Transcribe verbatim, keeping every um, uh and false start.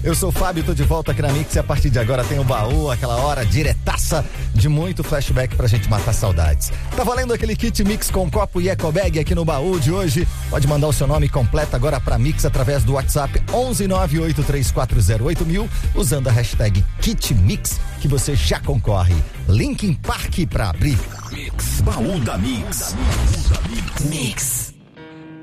Eu sou o Fábio, tô de volta aqui na Mix e a partir de agora tem o baú, aquela hora diretaça de muito flashback pra gente matar saudades. Tá valendo aquele kit Mix com copo e eco bag aqui no baú de hoje. Pode mandar o seu nome completo agora pra Mix através do WhatsApp onze nove oito três quatro zero oito mil, usando a hashtag Kit Mix, que você já concorre. Linkin Park pra abrir. Mix, baú da Mix. Baú da Mix. Mix.